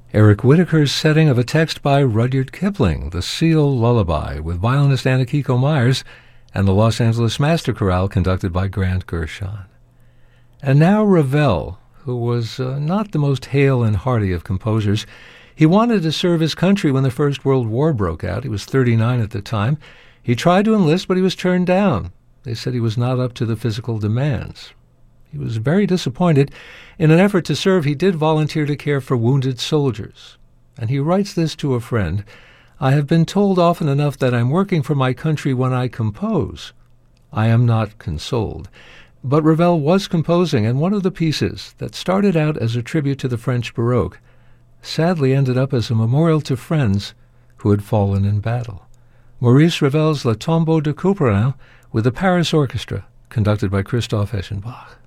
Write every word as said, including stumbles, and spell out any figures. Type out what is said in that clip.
Eric Whitacre's setting of a text by Rudyard Kipling, The Seal Lullaby, with violinist Anna Kiko Myers, and the Los Angeles Master Chorale conducted by Grant Gershon. And now Ravel, who was uh, not the most hale and hearty of composers. He wanted to serve his country when the First World War broke out. He was thirty-nine at the time. He tried to enlist, but he was turned down. They said he was not up to the physical demands. He was very disappointed. In an effort to serve, he did volunteer to care for wounded soldiers. And he writes this to a friend: "I have been told often enough that I'm working for my country when I compose. I am not consoled." But Ravel was composing, and one of the pieces that started out as a tribute to the French Baroque sadly ended up as a memorial to friends who had fallen in battle. Maurice Ravel's Le Tombeau de Couperin with the Paris Orchestra, conducted by Christoph Eschenbach.